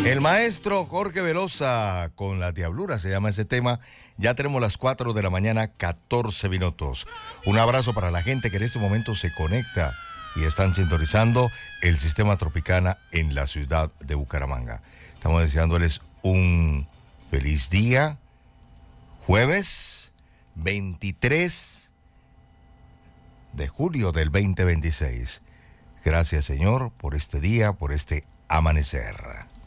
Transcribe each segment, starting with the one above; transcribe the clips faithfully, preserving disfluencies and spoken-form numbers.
El maestro Jorge Velosa con La Diablura se llama ese tema. Ya tenemos las cuatro de la mañana, catorce minutos. Un abrazo para la gente que en este momento se conecta y están sintonizando el Sistema Tropicana en la ciudad de Bucaramanga. Estamos deseándoles un feliz día, jueves veintitrés de julio del veinte veintiséis. Gracias, Señor, por este día, por este amanecer.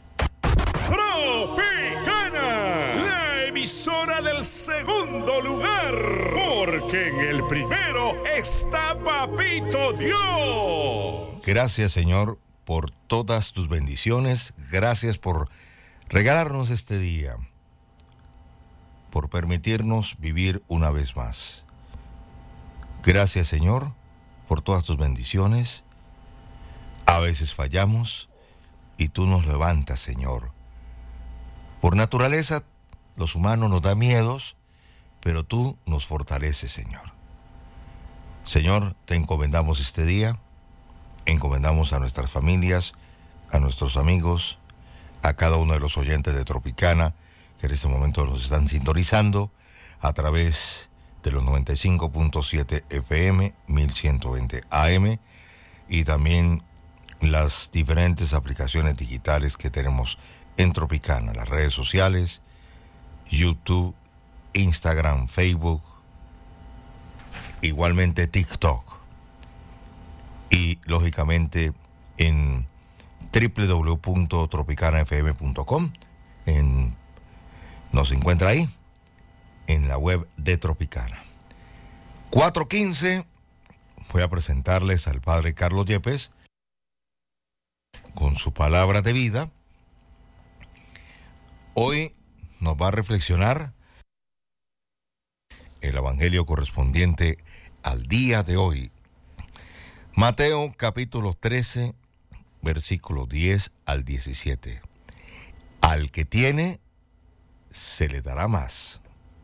Tropicana, la emisora del segundo lugar, porque en el primero está Papito Dios. Gracias, Señor, por todas tus bendiciones. Gracias por regalarnos este día, por permitirnos vivir una vez más. Gracias, Señor, por todas tus bendiciones. A veces fallamos y tú nos levantas, Señor. Por naturaleza, los humanos nos dan miedos, pero tú nos fortaleces, Señor. Señor, te encomendamos este día, encomendamos a nuestras familias, a nuestros amigos, a cada uno de los oyentes de Tropicana, que en este momento nos están sintonizando a través de los noventa y cinco punto siete F M, mil ciento veinte A M, y también las diferentes aplicaciones digitales que tenemos en Tropicana, las redes sociales, YouTube, Instagram, Facebook, igualmente TikTok, y lógicamente en doble u doble u doble u punto tropicana f m punto com. En, nos encuentra ahí, en la web de Tropicana. cuatro quince, voy a presentarles al padre Carlos Yepes con su palabra de vida. Hoy nos va a reflexionar el evangelio correspondiente al día de hoy. Mateo capítulo trece, versículos diez al diecisiete. Al que tiene, se le dará más.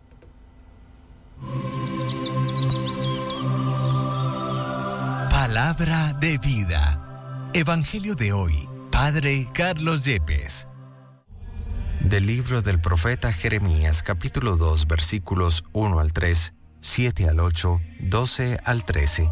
Palabra de vida. Evangelio de hoy. Padre Carlos Yepes. Del libro del profeta Jeremías, capítulo dos, versículos uno al tres, siete al ocho, doce al trece.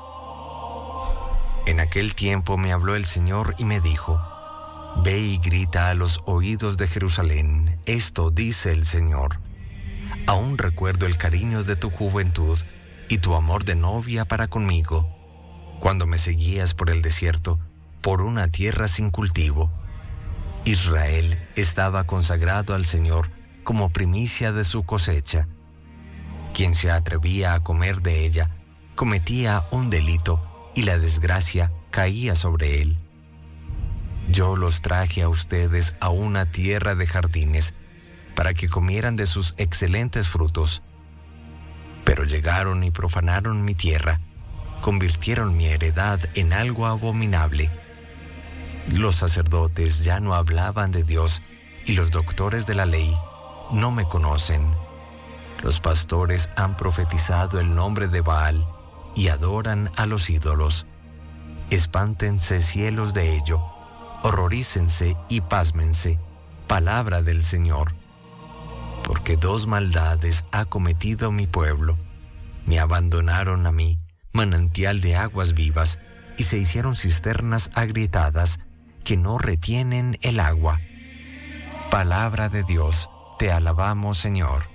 En aquel tiempo me habló el Señor y me dijo: Ve y grita a los oídos de Jerusalén, esto dice el Señor. Aún recuerdo el cariño de tu juventud y tu amor de novia para conmigo, cuando me seguías por el desierto, por una tierra sin cultivo. Israel estaba consagrado al Señor como primicia de su cosecha. Quien se atrevía a comer de ella cometía un delito y la desgracia caía sobre él. Yo los traje a ustedes a una tierra de jardines para que comieran de sus excelentes frutos. Pero llegaron y profanaron mi tierra, convirtieron mi heredad en algo abominable. Los sacerdotes ya no hablaban de Dios y los doctores de la ley no me conocen. Los pastores han profetizado el nombre de Baal y adoran a los ídolos. Espántense cielos de ello, horrorícense y pásmense, palabra del Señor. Porque dos maldades ha cometido mi pueblo. Me abandonaron a mí, manantial de aguas vivas, y se hicieron cisternas agrietadas que no retienen el agua. Palabra de Dios, te alabamos, Señor.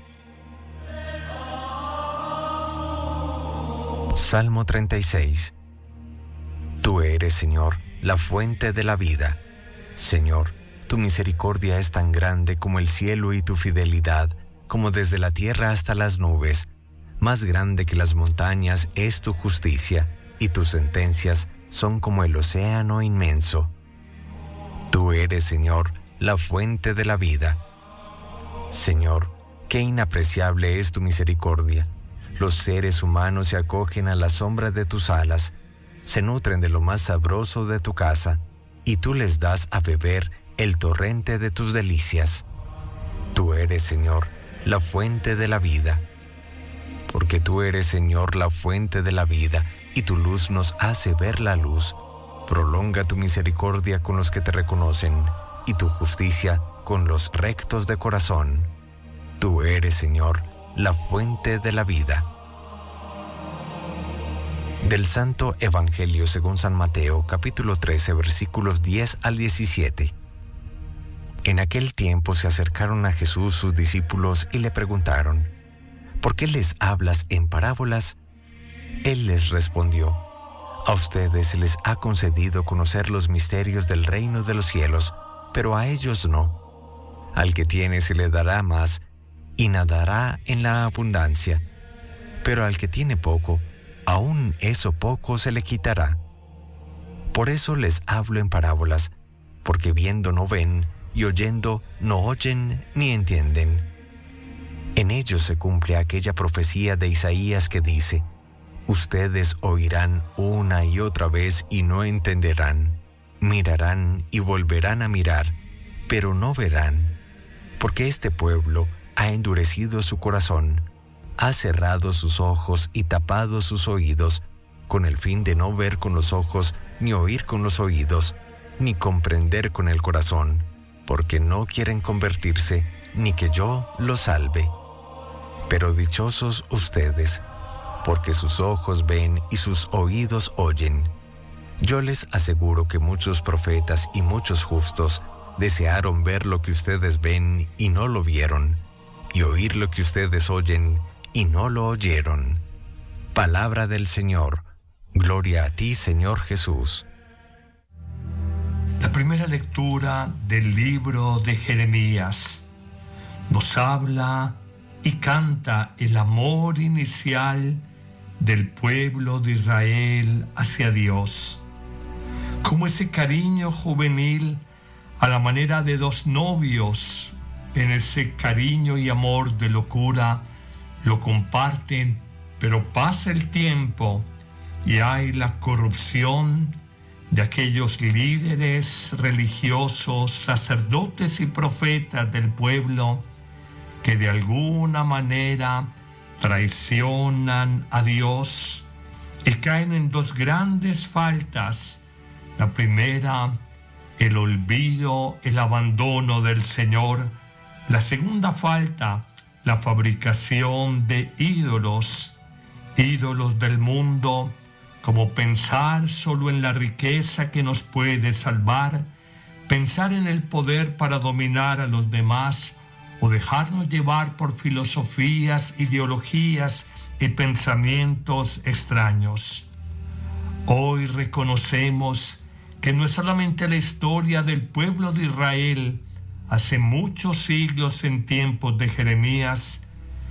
Salmo treinta y seis. Tú eres, Señor, la fuente de la vida. Señor, tu misericordia es tan grande como el cielo y tu fidelidad, como desde la tierra hasta las nubes. Más grande que las montañas es tu justicia, y tus sentencias son como el océano inmenso. Tú eres, Señor, la fuente de la vida. Señor, qué inapreciable es tu misericordia. Los seres humanos se acogen a la sombra de tus alas, se nutren de lo más sabroso de tu casa, y tú les das a beber el torrente de tus delicias. Tú eres, Señor, la fuente de la vida. Porque tú eres, Señor, la fuente de la vida, y tu luz nos hace ver la luz. Prolonga tu misericordia con los que te reconocen, y tu justicia con los rectos de corazón. Tú eres, Señor, la fuente de la vida. Del Santo Evangelio según San Mateo, capítulo trece, versículos diez al diecisiete. En aquel tiempo se acercaron a Jesús sus discípulos y le preguntaron: ¿por qué les hablas en parábolas? Él les respondió: a ustedes se les ha concedido conocer los misterios del reino de los cielos, pero a ellos no. Al que tiene se le dará más y nadará en la abundancia, pero al que tiene poco, aún eso poco se le quitará. Por eso les hablo en parábolas, porque viendo no ven, y oyendo no oyen ni entienden. En ellos se cumple aquella profecía de Isaías que dice: ustedes oirán una y otra vez y no entenderán, mirarán y volverán a mirar, pero no verán, porque este pueblo ha endurecido su corazón, ha cerrado sus ojos y tapado sus oídos, con el fin de no ver con los ojos, ni oír con los oídos, ni comprender con el corazón, porque no quieren convertirse, ni que yo los salve. Pero dichosos ustedes, porque sus ojos ven y sus oídos oyen. Yo les aseguro que muchos profetas y muchos justos desearon ver lo que ustedes ven y no lo vieron, y oír lo que ustedes oyen y no lo oyeron. Palabra del Señor. Gloria a ti, Señor Jesús. La primera lectura del libro de Jeremías nos habla y canta el amor inicial del pueblo de Israel hacia Dios, como ese cariño juvenil a la manera de dos novios, en ese cariño y amor de locura lo comparten, pero pasa el tiempo y hay la corrupción de aquellos líderes religiosos, sacerdotes y profetas del pueblo que de alguna manera traicionan a Dios y caen en dos grandes faltas. La primera, el olvido, el abandono del Señor. La segunda falta, la fabricación de ídolos, ídolos del mundo, como pensar solo en la riqueza que nos puede salvar, pensar en el poder para dominar a los demás, o dejarnos llevar por filosofías, ideologías y pensamientos extraños. Hoy reconocemos que no es solamente la historia del pueblo de Israel hace muchos siglos en tiempos de Jeremías,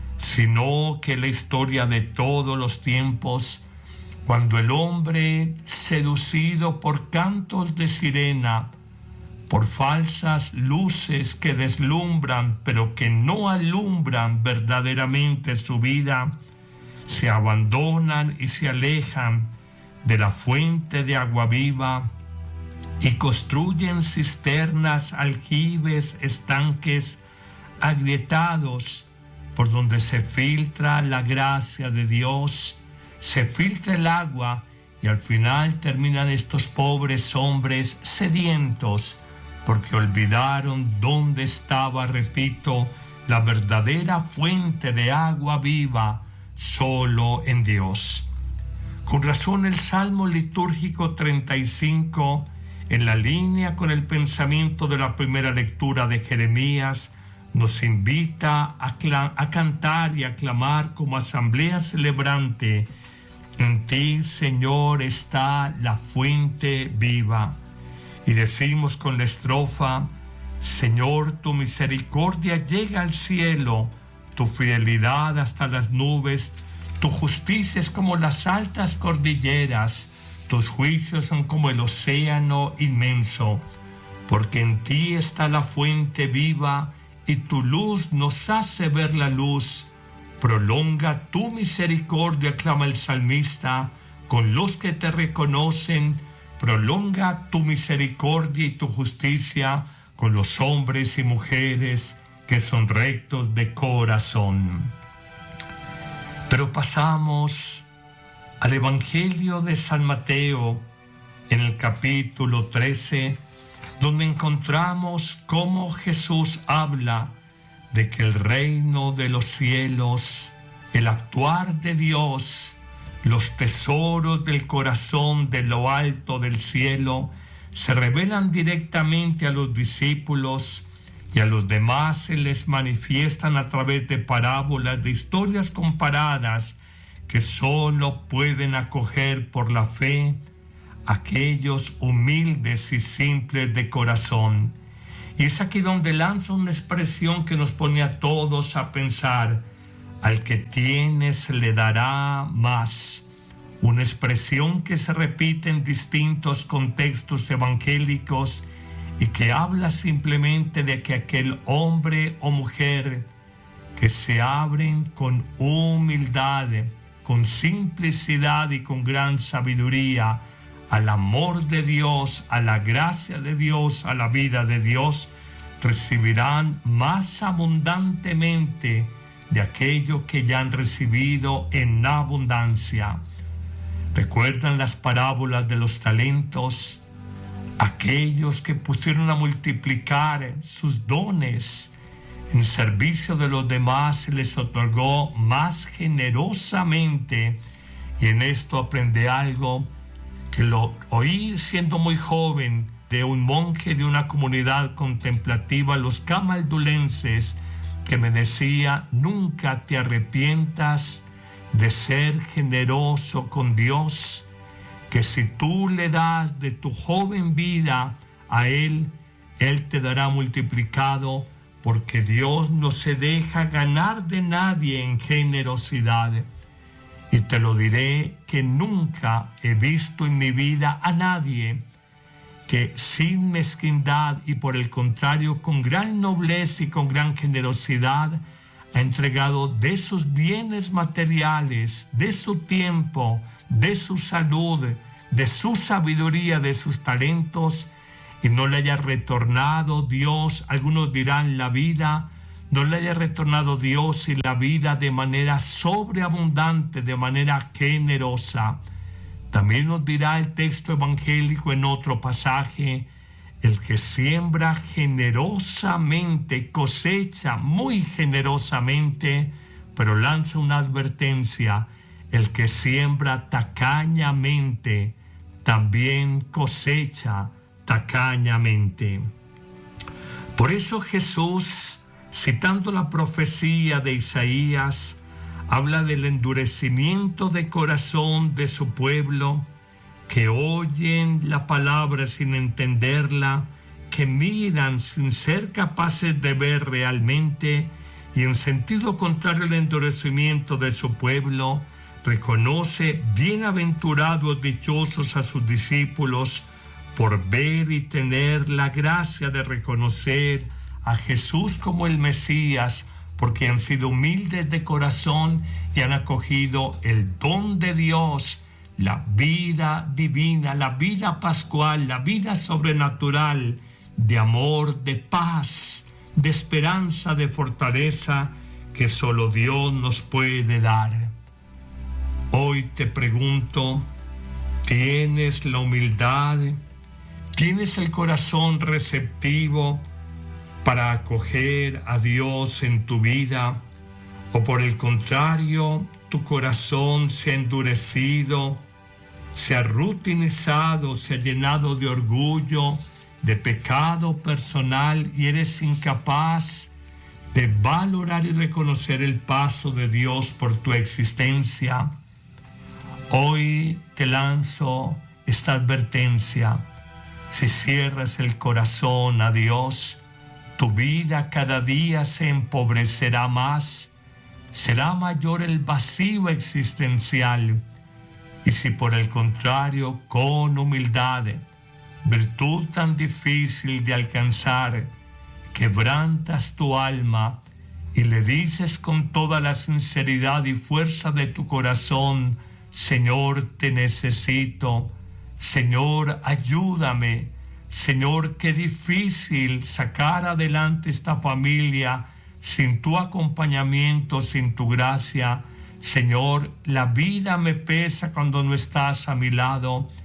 sino que la historia de todos los tiempos, cuando el hombre, seducido por cantos de sirena, por falsas luces que deslumbran, pero que no alumbran verdaderamente su vida, se abandonan y se alejan de la fuente de agua viva y construyen cisternas, aljibes, estanques agrietados por donde se filtra la gracia de Dios, se filtra el agua y al final terminan estos pobres hombres sedientos porque olvidaron dónde estaba, repito, la verdadera fuente de agua viva, solo en Dios. Con razón el Salmo litúrgico treinta y cinco, en la línea con el pensamiento de la primera lectura de Jeremías, nos invita a, a cantar y a clamar como asamblea celebrante: en ti, Señor, está la fuente viva. Y decimos con la estrofa: Señor, tu misericordia llega al cielo, tu fidelidad hasta las nubes, tu justicia es como las altas cordilleras, tus juicios son como el océano inmenso, porque en ti está la fuente viva y tu luz nos hace ver la luz. Prolonga tu misericordia, clama el salmista, con los que te reconocen. Prolonga tu misericordia y tu justicia con los hombres y mujeres que son rectos de corazón. Pero pasamos al Evangelio de San Mateo, en el capítulo trece, donde encontramos cómo Jesús habla de que el reino de los cielos, el actuar de Dios, los tesoros del corazón de lo alto del cielo, se revelan directamente a los discípulos, y a los demás se les manifiestan a través de parábolas, de historias comparadas que solo pueden acoger por la fe aquellos humildes y simples de corazón. Y es aquí donde lanza una expresión que nos pone a todos a pensar: al que tiene se le dará más. Una expresión que se repite en distintos contextos evangélicos y que habla simplemente de que aquel hombre o mujer que se abren con humildad, con simplicidad y con gran sabiduría al amor de Dios, a la gracia de Dios, a la vida de Dios, recibirán más abundantemente de aquello que ya han recibido en abundancia. ¿Recuerdan las parábolas de los talentos? Aquellos que pusieron a multiplicar sus dones en servicio de los demás se les otorgó más generosamente. Y en esto aprendí algo que lo oí siendo muy joven de un monje de una comunidad contemplativa, los camaldulenses, que me decía: nunca te arrepientas de ser generoso con Dios, que si tú le das de tu joven vida a Él, Él te dará multiplicado, porque Dios no se deja ganar de nadie en generosidad. Y te lo diré que nunca he visto en mi vida a nadie que sin mezquindad y por el contrario con gran nobleza y con gran generosidad ha entregado de sus bienes materiales, de su tiempo, de su salud, de su sabiduría, de sus talentos, y no le haya retornado Dios, algunos dirán la vida, no le haya retornado Dios y la vida de manera sobreabundante, de manera generosa. También nos dirá el texto evangélico en otro pasaje: el que siembra generosamente cosecha muy generosamente, pero lanza una advertencia: el que siembra tacañamente también cosecha tacañamente. Por eso Jesús, citando la profecía de Isaías, habla del endurecimiento de corazón de su pueblo, que oyen la palabra sin entenderla, que miran sin ser capaces de ver realmente, y en sentido contrario al endurecimiento de su pueblo, reconoce bienaventurados, dichosos a sus discípulos por ver y tener la gracia de reconocer a Jesús como el Mesías, porque han sido humildes de corazón y han acogido el don de Dios, la vida divina, la vida pascual, la vida sobrenatural, de amor, de paz, de esperanza, de fortaleza, que solo Dios nos puede dar. Hoy te pregunto, ¿tienes la humildad? ¿Tienes el corazón receptivo para acoger a Dios en tu vida? ¿O por el contrario, tu corazón se ha endurecido, se ha rutinizado, se ha llenado de orgullo, de pecado personal, y eres incapaz de valorar y reconocer el paso de Dios por tu existencia? Hoy te lanzo esta advertencia: si cierras el corazón a Dios, tu vida cada día se empobrecerá más, será mayor el vacío existencial. Y si por el contrario, con humildad, virtud tan difícil de alcanzar, quebrantas tu alma y le dices con toda la sinceridad y fuerza de tu corazón: Señor, te necesito, Señor, ayúdame, Señor, qué difícil sacar adelante esta familia sin tu acompañamiento, sin tu gracia. Señor, la vida me pesa cuando no estás a mi lado.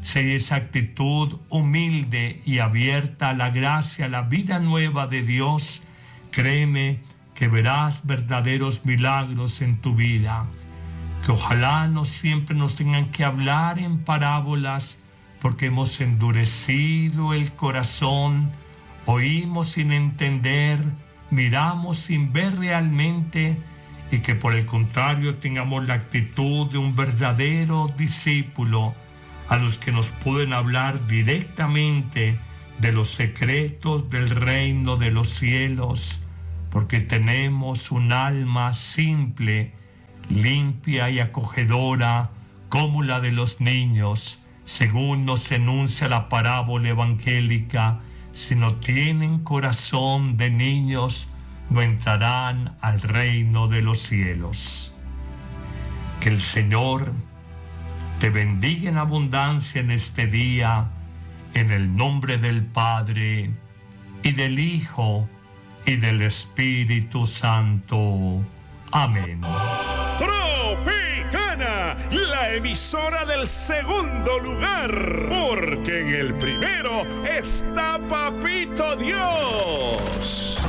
si esa actitud humilde y abierta a la gracia, a la vida nueva de Dios, créeme que verás verdaderos milagros en tu vida. Que ojalá no siempre nos tengan que hablar en parábolas, porque hemos endurecido el corazón, oímos sin entender, miramos sin ver realmente, y que por el contrario tengamos la actitud de un verdadero discípulo, a los que nos pueden hablar directamente de los secretos del reino de los cielos, porque tenemos un alma simple, limpia y acogedora, como la de los niños, según nos enuncia la parábola evangélica. Si no tienen corazón de niños, no entrarán al reino de los cielos. Que el Señor te bendiga en abundancia en este día, en el nombre del Padre, y del Hijo, y del Espíritu Santo. Amén. Tropicana, la emisora del segundo lugar, porque en el primero está Papito Dios.